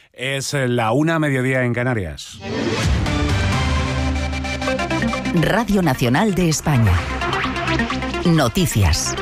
Es la 1:00 en Canarias. Radio Nacional de España. Noticias.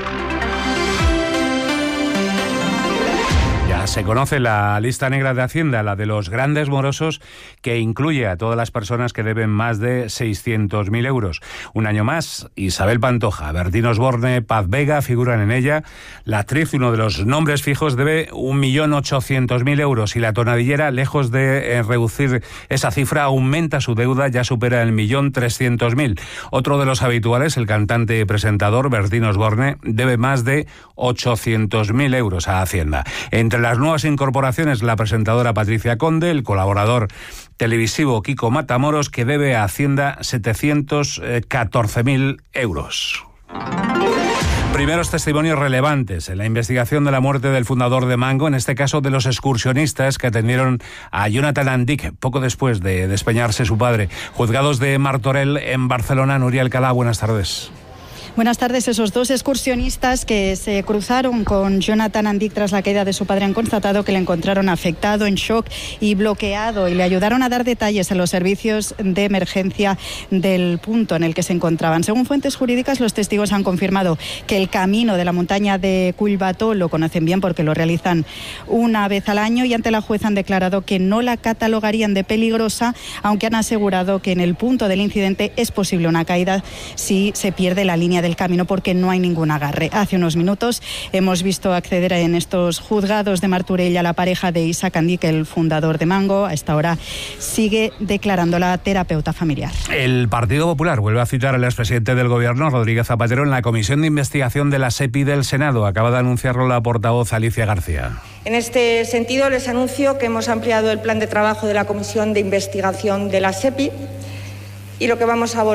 Se conoce la lista negra de Hacienda, la de los grandes morosos, que incluye a todas las personas que deben más de 600.000 euros. Un año más, Isabel Pantoja, Bertín Osborne, Paz Vega figuran en ella. La actriz, uno de los nombres fijos, debe 1.800.000 euros y la tonadillera, lejos de reducir esa cifra, aumenta su deuda, ya supera el 1.300.000. Otro de los habituales, el cantante y presentador Bertín Osborne, debe más de 800.000 euros a Hacienda. Entre las nuevas incorporaciones, la presentadora Patricia Conde, el colaborador televisivo Kiko Matamoros, que debe a Hacienda 714.000 euros. Primeros testimonios relevantes en la investigación de la muerte del fundador de Mango, en este caso de los excursionistas que atendieron a Jonathan Andic poco después de despeñarse su padre. Juzgados de Martorell en Barcelona. Nuria Alcalá, buenas tardes. Buenas tardes. Esos dos excursionistas que se cruzaron con Jonathan Andic tras la caída de su padre han constatado que le encontraron afectado, en shock y bloqueado, y le ayudaron a dar detalles a los servicios de emergencia del punto en el que se encontraban. Según fuentes jurídicas, los testigos han confirmado que el camino de la montaña de Collbató lo conocen bien porque lo realizan una vez al año, y ante la jueza han declarado que no la catalogarían de peligrosa, aunque han asegurado que en el punto del incidente es posible una caída si se pierde la línea del camino porque no hay ningún agarre. Hace unos minutos hemos visto acceder en estos juzgados de Martorell a la pareja de Isaac Andic, el fundador de Mango. A esta hora sigue declarando la terapeuta familiar. El Partido Popular vuelve a citar al expresidente del Gobierno, Rodríguez Zapatero, en la comisión de investigación de la SEPI del Senado. Acaba de anunciarlo la portavoz Alicia García. En este sentido, les anuncio que hemos ampliado el plan de trabajo de la comisión de investigación de la SEPI, y lo que vamos a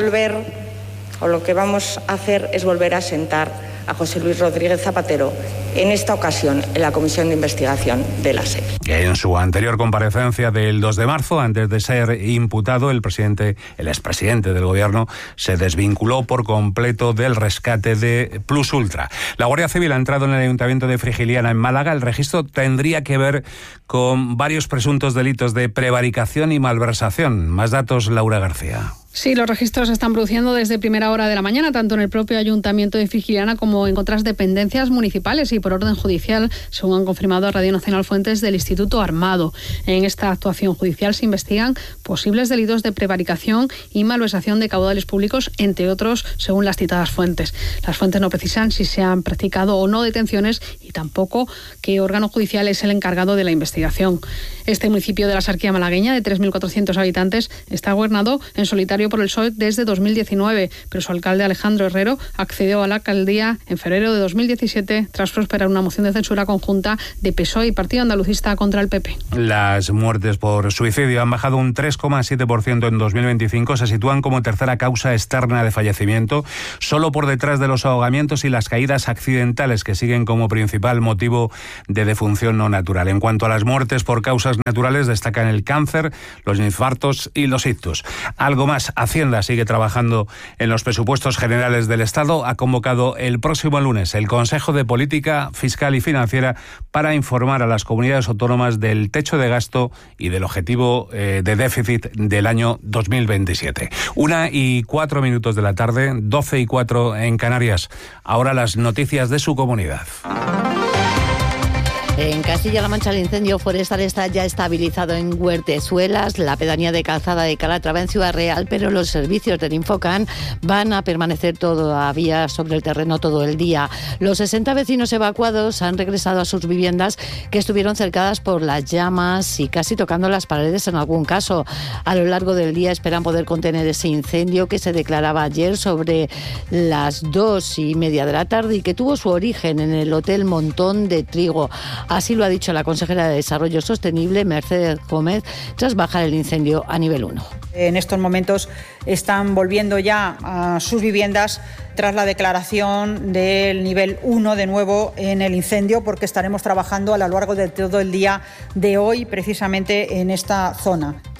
hacer es volver a sentar a José Luis Rodríguez Zapatero, en esta ocasión en la Comisión de Investigación de la SEPI. En su anterior comparecencia del 2 de marzo, antes de ser imputado, el expresidente del Gobierno se desvinculó por completo del rescate de Plus Ultra. La Guardia Civil ha entrado en el Ayuntamiento de Frigiliana, en Málaga. El registro tendría que ver con varios presuntos delitos de prevaricación y malversación. Más datos, Laura García. Sí, los registros se están produciendo desde primera hora de la mañana, tanto en el propio Ayuntamiento de Frigiliana como en otras dependencias municipales y por orden judicial, según han confirmado a Radio Nacional fuentes del Instituto Armado. En esta actuación judicial se investigan posibles delitos de prevaricación y malversación de caudales públicos, entre otros, según las citadas fuentes. Las fuentes no precisan si se han practicado o no detenciones y tampoco qué órgano judicial es el encargado de la investigación. Este municipio de la Sarquía malagueña, de 3.400 habitantes, está gobernado en solitario por el PSOE desde 2019, pero su alcalde Alejandro Herrero accedió a la alcaldía en febrero de 2017 tras prosperar una moción de censura conjunta de PSOE y Partido Andalucista contra el PP. Las muertes por suicidio han bajado un 3,7% en 2025, se sitúan como tercera causa externa de fallecimiento, solo por detrás de los ahogamientos y las caídas accidentales, que siguen como principal motivo de defunción no natural. En cuanto a las muertes por causas naturales, destacan el cáncer, los infartos y los ictus. Algo más, Hacienda sigue trabajando en los presupuestos generales del Estado. Ha convocado el próximo lunes el Consejo de Política Fiscal y Financiera para informar a las comunidades autónomas del techo de gasto y del objetivo de déficit del año 2027. 1:04 de la tarde, 12:04 en Canarias. Ahora las noticias de su comunidad. En Castilla-La Mancha el incendio forestal está ya estabilizado en Huertezuelas, la pedanía de Calzada de Calatrava en Ciudad Real, pero los servicios del Infocan van a permanecer todavía sobre el terreno todo el día. Los 60 vecinos evacuados han regresado a sus viviendas que estuvieron cercadas por las llamas y casi tocando las paredes en algún caso. A lo largo del día esperan poder contener ese incendio que se declaraba ayer sobre las 2:30 de la tarde y que tuvo su origen en el Hotel Montón de Trigo. Así lo ha dicho la consejera de Desarrollo Sostenible, Mercedes Gómez, tras bajar el incendio a nivel 1. En estos momentos están volviendo ya a sus viviendas tras la declaración del nivel 1 de nuevo en el incendio, porque estaremos trabajando a lo largo de todo el día de hoy precisamente en esta zona.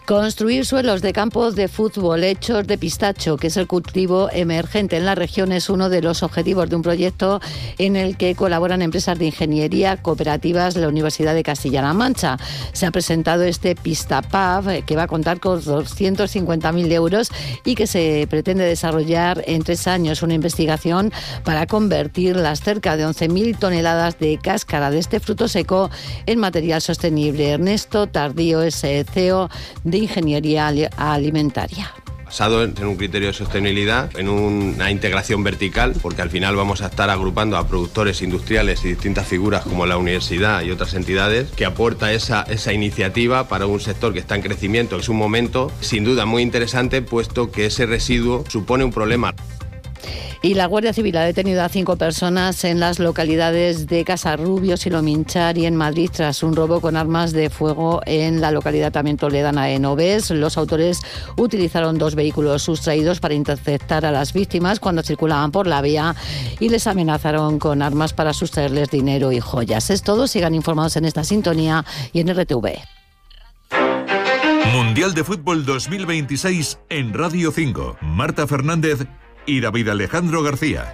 Construir suelos de campos de fútbol hechos de pistacho, que es el cultivo emergente en la región, es uno de los objetivos de un proyecto en el que colaboran empresas de ingeniería, cooperativas de la Universidad de Castilla-La Mancha. Se ha presentado este Pistapab, que va a contar con 250.000 euros y que se pretende desarrollar en 3 años, una investigación para convertir las cerca de 11.000 toneladas de cáscara de este fruto seco en material sostenible. Ernesto Tardío es CEO de Ingeniería Alimentaria. Basado en un criterio de sostenibilidad, en una integración vertical, porque al final vamos a estar agrupando a productores industriales y distintas figuras como la universidad y otras entidades, que aporta esa iniciativa para un sector que está en crecimiento. Es un momento sin duda muy interesante, puesto que ese residuo supone un problema. Y la Guardia Civil ha detenido a 5 personas en las localidades de Casarrubios y Lominchar y en Madrid tras un robo con armas de fuego en la localidad también toledana de Novés. Los autores utilizaron 2 vehículos sustraídos para interceptar a las víctimas cuando circulaban por la vía y les amenazaron con armas para sustraerles dinero y joyas. Es todo, sigan informados en esta sintonía y en RTV. Mundial de Fútbol 2026 en Radio 5. Marta Fernández y David Alejandro García.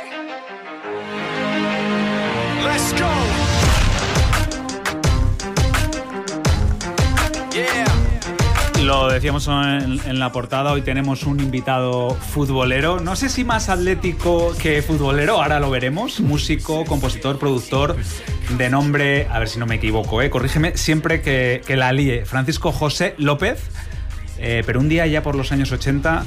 Let's go. Yeah. Lo decíamos en la portada, hoy tenemos un invitado futbolero, no sé si más atlético que futbolero, ahora lo veremos, músico, compositor, productor, de nombre, a ver si no me equivoco, corrígeme, siempre que la líe, Francisco José López. Pero un día ya por los años 80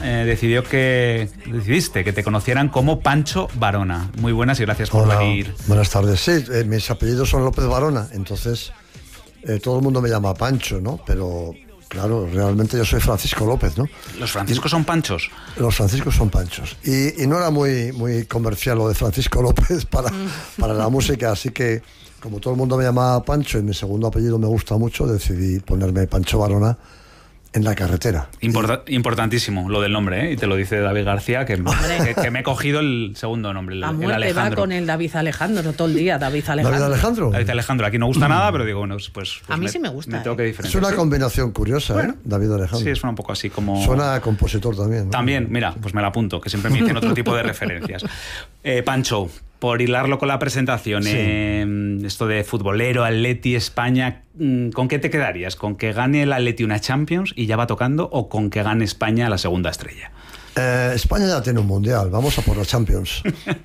decidiste que te conocieran como Pancho Varona. Muy buenas y gracias por venir. Buenas tardes. Sí, mis apellidos son López Varona, entonces todo el mundo me llama Pancho, ¿no? Pero claro, realmente yo soy Francisco López, ¿no? ¿Los franciscos son panchos? Los franciscos son panchos. Y no era muy comercial lo de Francisco López para la música, así que como todo el mundo me llamaba Pancho y mi segundo apellido me gusta mucho, decidí ponerme Pancho Varona en la carretera. Importantísimo lo del nombre, y te lo dice David García, que me he cogido el segundo nombre, el Alejandro. Va con el David Alejandro todo el día, David Alejandro. ¿David Alejandro? David Alejandro, aquí no gusta nada, pero digo, bueno, pues a mí sí me gusta. Me tengo que diferenciar. Es una combinación curiosa, bueno, David Alejandro. Sí, suena un poco así como... Suena a compositor también, ¿no? También, mira, pues me la apunto, que siempre me dicen otro tipo de referencias. Pancho, por hilarlo con la presentación, sí. Esto de futbolero, Atleti, España, ¿con qué te quedarías? ¿Con que gane el Atleti una Champions y ya va tocando, o con que gane España la segunda estrella? España ya tiene un mundial, vamos a por la Champions.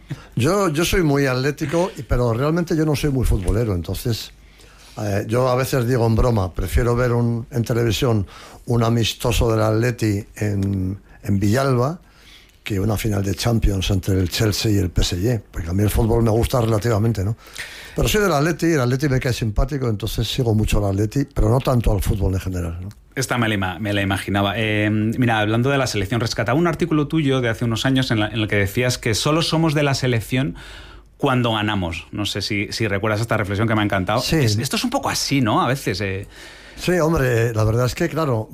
Yo soy muy atlético, pero realmente yo no soy muy futbolero, entonces yo a veces digo en broma, prefiero ver en televisión un amistoso del Atleti en Villalba que una final de Champions entre el Chelsea y el PSG, porque a mí el fútbol me gusta relativamente, ¿no? Pero soy del Atleti, el Atleti me cae simpático, entonces sigo mucho al Atleti, pero no tanto al fútbol en general, ¿no? Esta me la imaginaba. Mira, hablando de la selección, rescataba un artículo tuyo de hace unos años en el que decías que solo somos de la selección cuando ganamos. No sé si recuerdas esta reflexión que me ha encantado. Sí. Esto es un poco así, ¿no? A veces... Sí, hombre, la verdad es que, claro,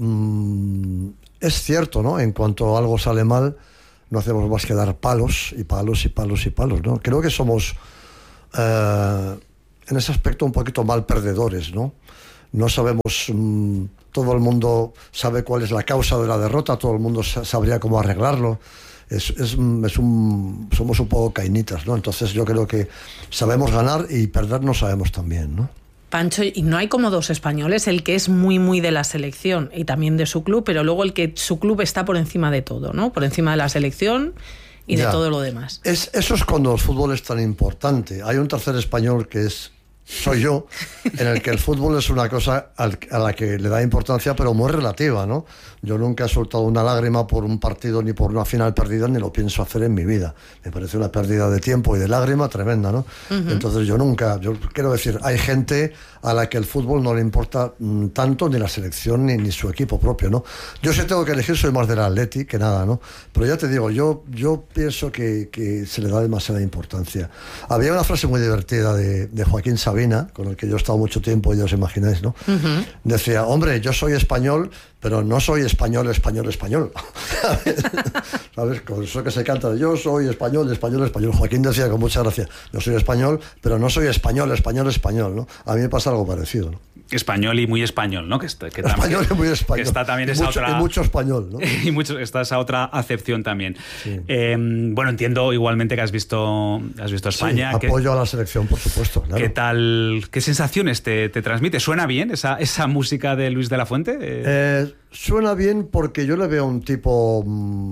es cierto, ¿no? En cuanto algo sale mal, no hacemos más que dar palos y palos y palos y palos, ¿no? Creo que somos, en ese aspecto, un poquito mal perdedores, ¿no? No sabemos, todo el mundo sabe cuál es la causa de la derrota, todo el mundo sabría cómo arreglarlo. Somos un poco cainitas, ¿no? Entonces yo creo que sabemos ganar y perder no sabemos también, ¿no? Pancho, y no hay como dos españoles, el que es muy, muy de la selección y también de su club, pero luego el que su club está por encima de todo, ¿no? Por encima de la selección y de todo lo demás. Eso es cuando el fútbol es tan importante. Hay un tercer español que soy yo, en el que el fútbol es una cosa a la que le da importancia, pero muy relativa, ¿no? Yo nunca he soltado una lágrima por un partido ni por una final perdida, ni lo pienso hacer en mi vida. Me parece una pérdida de tiempo y de lágrima tremenda, ¿no? Uh-huh. Entonces yo quiero decir, hay gente a la que el fútbol no le importa tanto, ni la selección ni su equipo propio, ¿no? Yo si tengo que elegir soy más del Atleti que nada, ¿no? Pero ya te digo, yo pienso que se le da demasiada importancia. Había una frase muy divertida de Joaquín Sabina, con el que yo he estado mucho tiempo, ya os imagináis, ¿no? Uh-huh. Decía, hombre, yo soy español, pero no soy español. ¿Sabes? Con eso que se canta, yo soy español. Joaquín decía con mucha gracia, yo soy español, pero no soy español, ¿no? A mí me pasa algo parecido, ¿no? español y muy español, ¿no? Español y muy español. Que está también y esa mucho, otra... Y mucho español, ¿no? Y está esa otra acepción también. Sí. Bueno, entiendo igualmente que has visto España. Sí, apoyo a la selección, por supuesto, claro. ¿Qué tal, qué sensaciones te transmite? ¿Suena bien esa música de Luis de la Fuente? Suena bien porque yo le veo un tipo...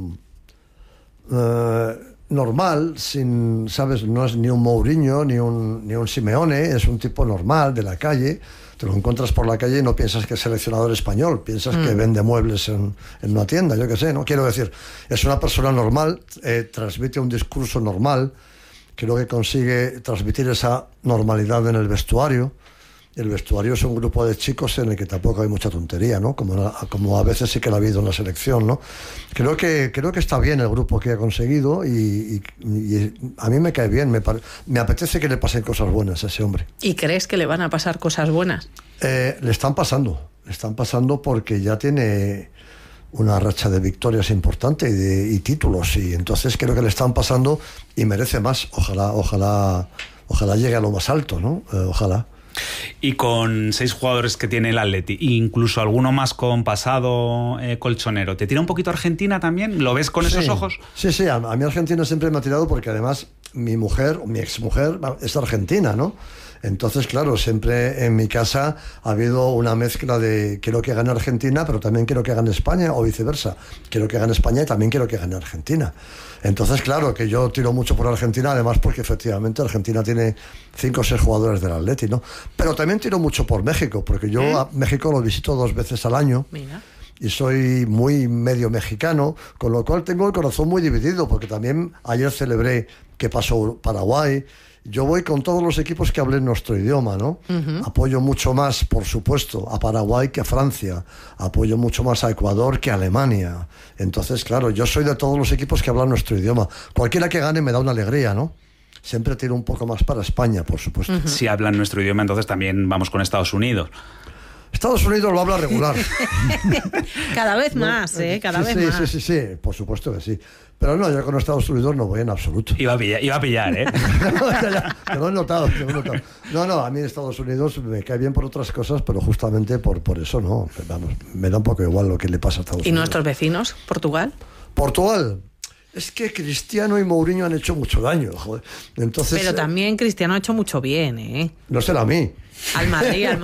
normal, ¿sabes? No es ni un Mourinho ni un Simeone, es un tipo normal de la calle. Te lo encuentras por la calle y no piensas que es seleccionador español, piensas que vende muebles en una tienda, yo qué sé, ¿no? Quiero decir, es una persona normal, transmite un discurso normal, creo que consigue transmitir esa normalidad en el vestuario. El vestuario es un grupo de chicos en el que tampoco hay mucha tontería, ¿no? Como a veces sí que la ha habido en la selección, ¿no? Creo que está bien el grupo que ha conseguido y a mí me cae bien, me apetece que le pasen cosas buenas a ese hombre. ¿Y crees que le van a pasar cosas buenas? Le están pasando porque ya tiene una racha de victorias importante y títulos, y entonces creo que le están pasando y merece más. Ojalá llegue a lo más alto, ¿no? Ojalá. Y con 6 jugadores que tiene el Atleti, incluso alguno más con pasado colchonero, ¿te tira un poquito Argentina también? ¿Lo ves con esos ojos? Sí, a mí Argentina siempre me ha tirado porque además mi exmujer es argentina, ¿no? Entonces, claro, siempre en mi casa ha habido una mezcla de quiero que gane Argentina, pero también quiero que gane España, o viceversa. Quiero que gane España y también quiero que gane Argentina. Entonces, claro, que yo tiro mucho por Argentina, además porque efectivamente Argentina tiene 5 o 6 jugadores del Atleti, ¿no? Pero también tiro mucho por México, porque yo a México lo visito 2 veces al año. Mira. Y soy muy medio mexicano, con lo cual tengo el corazón muy dividido, porque también ayer celebré que pasó Paraguay. Yo voy con todos los equipos que hablen nuestro idioma, ¿no? Apoyo mucho más, por supuesto, a Paraguay que a Francia. Apoyo mucho más a Ecuador que a Alemania. Entonces, claro, yo soy de todos los equipos que hablan nuestro idioma. Cualquiera que gane me da una alegría, ¿no? Siempre tiro un poco más para España, por supuesto. Si hablan nuestro idioma, entonces también vamos con Estados Unidos. Estados Unidos lo habla regular. Cada vez más, cada vez más. Sí, por supuesto que sí. Pero no, yo con Estados Unidos no voy en absoluto. Iba a pillar, ¿eh? Te lo he notado. No, a mí Estados Unidos me cae bien por otras cosas, pero justamente por eso no. Vamos, me da un poco igual lo que le pasa a Estados Unidos. ¿Y nuestros vecinos, Portugal? Portugal. Es que Cristiano y Mourinho han hecho mucho daño, joder. Entonces, pero también Cristiano ha hecho mucho bien, ¿eh? No será a mí. Al Madrid. A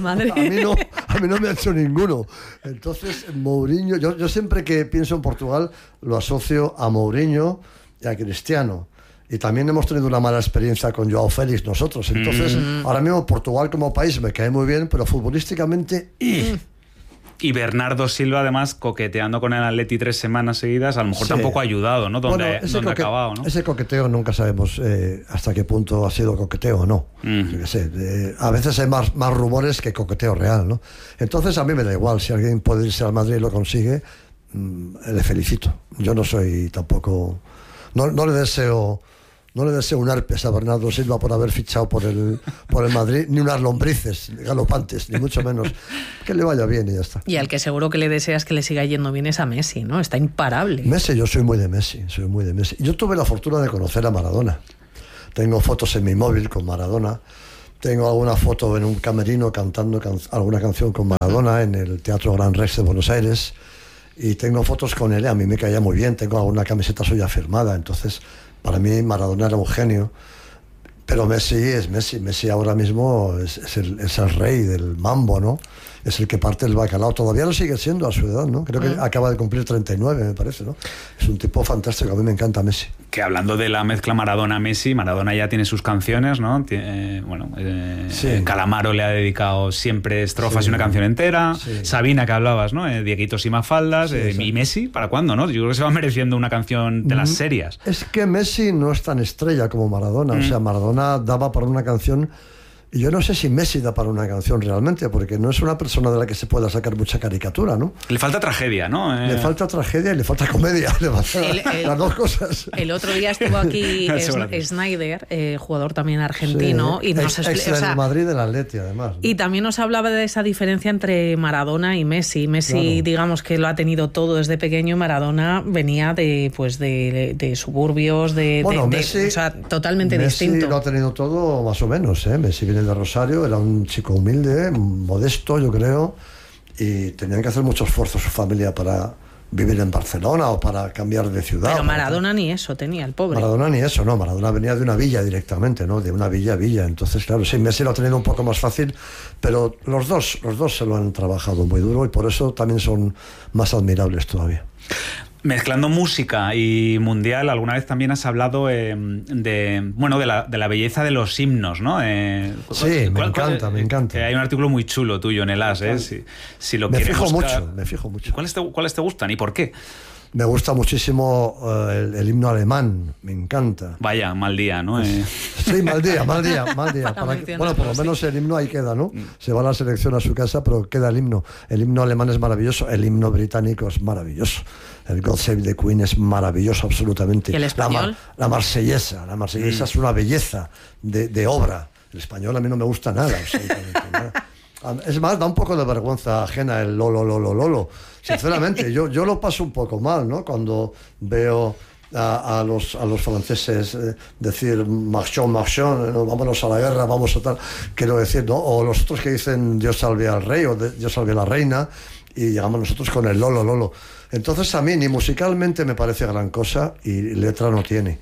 mí no me ha hecho ninguno. Entonces, Mourinho, yo siempre que pienso en Portugal lo asocio a Mourinho y a Cristiano. Y también hemos tenido una mala experiencia con Joao Félix nosotros. Entonces, ahora mismo Portugal como país me cae muy bien, pero futbolísticamente... Y Bernardo Silva, además, coqueteando con el Atleti 3 semanas seguidas, a lo mejor tampoco ha ayudado, ¿no? Donde ha acabado, ¿no? Ese coqueteo nunca sabemos hasta qué punto ha sido coqueteo o no. Yo qué sé, a veces hay más rumores que coqueteo real, ¿no? Entonces a mí me da igual, si alguien puede irse al Madrid y lo consigue, le felicito. Yo no soy tampoco... No le deseo un herpes a Bernardo Silva por haber fichado por el Madrid, ni unas lombrices galopantes, ni mucho menos. Que le vaya bien y ya está. Y al que seguro que le deseas que le siga yendo bien es a Messi, ¿no? Está imparable. Messi, yo soy muy de Messi. Yo tuve la fortuna de conocer a Maradona. Tengo fotos en mi móvil con Maradona. Tengo alguna foto en un camerino cantando alguna canción con Maradona en el Teatro Gran Rex de Buenos Aires. Y tengo fotos con él, a mí me caía muy bien. Tengo alguna camiseta suya firmada, entonces... Para mí Maradona era un genio, pero Messi es Messi. Messi ahora mismo es el rey del mambo, ¿no? Es el que parte el bacalao. Todavía lo sigue siendo a su edad, ¿no? Creo que acaba de cumplir 39, me parece, ¿no? Es un tipo fantástico, a mí me encanta Messi. Que hablando de la mezcla Maradona-Messi, Maradona ya tiene sus canciones, ¿no? Sí. Calamaro le ha dedicado siempre estrofas y una canción entera. Sí. Sabina, que hablabas, ¿no? Dieguitos y Mafaldas. Y Messi, ¿para cuándo, no? Yo creo que se va mereciendo una canción de las serias. Es que Messi no es tan estrella como Maradona. O sea, Maradona daba para una canción... Y yo no sé si Messi da para una canción realmente, porque no es una persona de la que se pueda sacar mucha caricatura, ¿no? Le falta tragedia, ¿no? Le falta tragedia y le falta comedia, las dos cosas. El otro día estuvo aquí Snyder, jugador también argentino, y nos explicó... del Madrid del Atleti, además, ¿no? Y también nos hablaba de esa diferencia entre Maradona y Messi. Messi, digamos que lo ha tenido todo desde pequeño, y Maradona venía de suburbios, Messi, o sea, totalmente Messi distinto. Messi lo ha tenido todo más o menos, ¿eh? Messi viene viene de Rosario, era un chico humilde, modesto, yo creo, y tenían que hacer mucho esfuerzo su familia para vivir en Barcelona o para cambiar de ciudad. Pero Maradona ni eso tenía, el pobre. Maradona ni eso, no. Maradona venía de una villa directamente, ¿no? De una villa a villa. Entonces, claro, sí, Messi lo ha tenido un poco más fácil, pero los dos se lo han trabajado muy duro y por eso también son más admirables todavía. Mezclando música y mundial, alguna vez también has hablado de la belleza de los himnos, ¿no? Sí, me encanta. Hay un artículo muy chulo tuyo en el AS, si lo quieres buscar. Me fijo mucho. ¿Cuáles te gustan y por qué? Me gusta muchísimo el himno alemán, me encanta. Vaya, mal día, ¿no? Sí, mal día. Bueno, por lo menos el himno ahí queda, ¿no? Se va la selección a su casa, pero queda el himno. El himno alemán es maravilloso, el himno británico es maravilloso. El God Save the Queen es maravilloso, absolutamente. ¿Y el español? La marsellesa es una belleza de obra. El español a mí no me gusta nada, absolutamente nada. Es más, da un poco de vergüenza ajena el lolo. Sinceramente, yo lo paso un poco mal, ¿no? Cuando veo a los franceses decir marchons, ¿no? Vámonos a la guerra, vamos a tal, quiero decir, ¿no? O los otros que dicen Dios salve al rey o Dios salve a la reina, y llegamos nosotros con el lolo. Entonces a mí ni musicalmente me parece gran cosa y letra no tiene.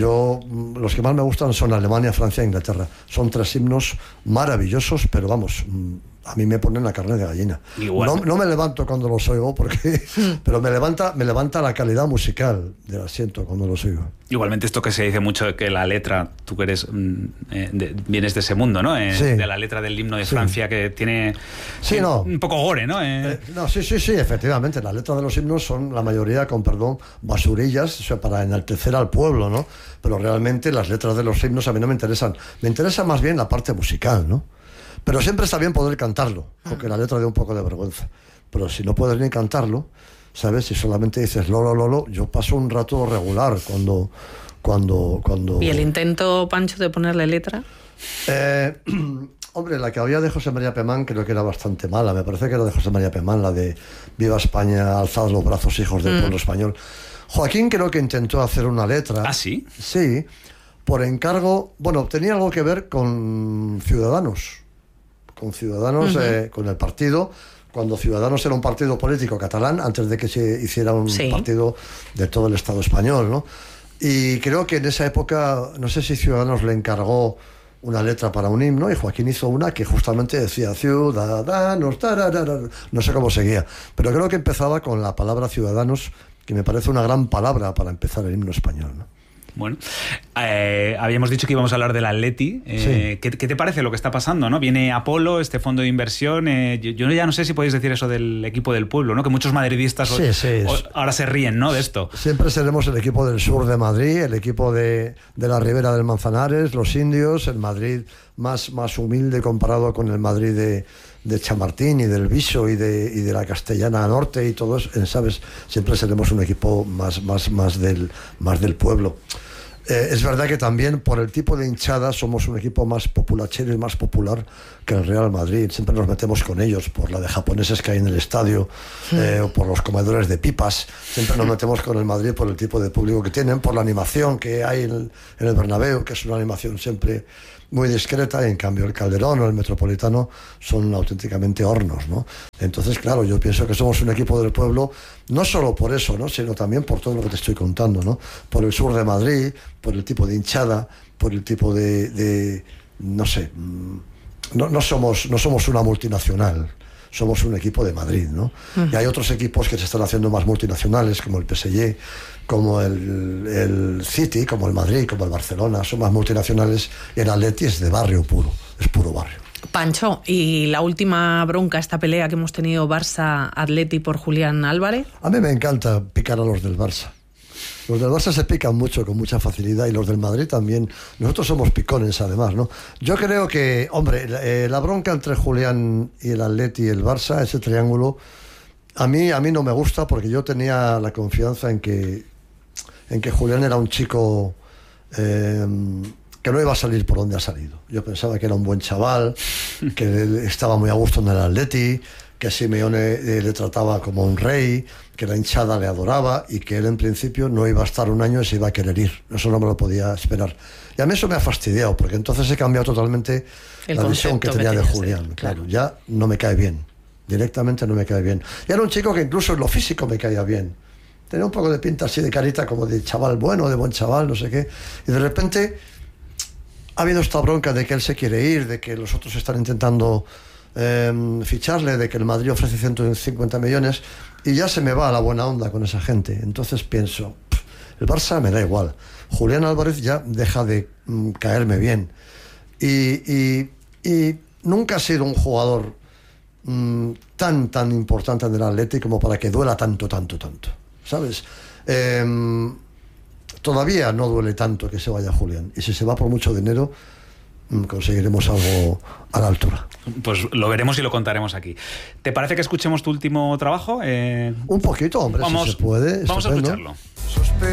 Los que más me gustan son Alemania, Francia e Inglaterra. Son 3 himnos maravillosos, pero vamos, a mí me ponen la carne de gallina. No me levanto cuando los oigo, pero me levanta la calidad musical del asiento cuando los oigo. Igualmente esto que se dice mucho, que la letra, tú que eres vienes de ese mundo, ¿no? Sí. De la letra del himno de Francia, que tiene un poco gore, ¿no? Sí, efectivamente. La letra de los himnos son la mayoría, con perdón, basurillas, o sea, para enaltecer al pueblo, ¿no? Pero realmente las letras de los himnos a mí no me interesan. Me interesa más bien la parte musical, ¿no? Pero siempre está bien poder cantarlo, aunque la letra dé un poco de vergüenza. Pero si no puedes ni cantarlo, ¿sabes? Si solamente dices lolo, yo paso un rato regular cuando... ¿Y el intento, Pancho, de ponerle letra? Hombre, la que había de José María Pemán creo que era bastante mala. Me parece que era de José María Pemán, la de Viva España, alzad los brazos, hijos del pueblo español. Joaquín creo que intentó hacer una letra. ¿Ah, sí? Sí, por encargo... Bueno, tenía algo que ver con Ciudadanos. Con el partido, cuando Ciudadanos era un partido político catalán, antes de que se hiciera un partido de todo el Estado español, ¿no? Y creo que en esa época, no sé si Ciudadanos le encargó una letra para un himno, y Joaquín hizo una que justamente decía Ciudadanos, no sé cómo seguía, pero creo que empezaba con la palabra Ciudadanos, que me parece una gran palabra para empezar el himno español, ¿no? Bueno, habíamos dicho que íbamos a hablar del Atleti. Sí. ¿Qué te parece lo que está pasando, no? Viene Apolo, este fondo de inversión. Yo ya no sé si podéis decir eso del equipo del pueblo, ¿no? Que muchos madridistas ahora se ríen, ¿no? De esto. Siempre seremos el equipo del sur de Madrid, el equipo de la Ribera del Manzanares, los indios, el Madrid más humilde comparado con el Madrid de Chamartín y del Viso y de la Castellana Norte y todo eso, ¿sabes? Siempre seremos un equipo más del pueblo. Es verdad que también por el tipo de hinchada somos un equipo más populachero y más popular que el Real Madrid. Siempre nos metemos con ellos por la de japoneses que hay en el estadio, o por los comedores de pipas. Siempre nos metemos con el Madrid por el tipo de público que tienen, por la animación que hay en el Bernabéu, que es una animación siempre muy discreta, y en cambio el Calderón o el Metropolitano son auténticamente hornos, ¿no? Entonces, claro, yo pienso que somos un equipo del pueblo, no solo por eso, ¿no? Sino también por todo lo que te estoy contando, ¿no? Por el sur de Madrid, por el tipo de hinchada, por el tipo de no sé, no somos una multinacional. Somos un equipo de Madrid, ¿no? Y hay otros equipos que se están haciendo más multinacionales, como el PSG, como el City, como el Madrid, como el Barcelona. Son más multinacionales, y el Atleti es de barrio puro, es puro barrio. Pancho, ¿y la última bronca, esta pelea que hemos tenido Barça-Atleti por Julián Álvarez? A mí me encanta picar a los del Barça. Los del Barça se pican mucho, con mucha facilidad, y los del Madrid también. Nosotros somos picones, además, ¿no? Yo creo que, hombre, la bronca entre Julián y el Atleti y el Barça, ese triángulo, a mí no me gusta, porque yo tenía la confianza en que Julián era un chico que no iba a salir por donde ha salido. Yo pensaba que era un buen chaval, que estaba muy a gusto en el Atleti, que Simeone le trataba como un rey, que la hinchada le adoraba y que él en principio no iba a estar un año y se iba a querer ir. Eso no me lo podía esperar. Y a mí eso me ha fastidiado, porque entonces he cambiado totalmente la visión que tenía de Julián. Claro, ya no me cae bien. Directamente no me cae bien. Y era un chico que incluso en lo físico me caía bien. Tenía un poco de pinta así de carita como de chaval bueno, de buen chaval, no sé qué. Y de repente ha habido esta bronca de que él se quiere ir, de que los otros están intentando ficharle, de que el Madrid ofrece 150 millones y ya se me va la buena onda con esa gente. Entonces pienso, el Barça me da igual. Julián Álvarez ya deja de caerme bien. Y nunca ha sido un jugador tan importante en el Atleti como para que duela tanto, ¿sabes? Todavía no duele tanto que se vaya Julián, y si se va por mucho dinero conseguiremos algo a la altura. Pues lo veremos y lo contaremos aquí. ¿Te parece que escuchemos tu último trabajo? Un poquito, hombre, si se puede. Vamos a escucharlo.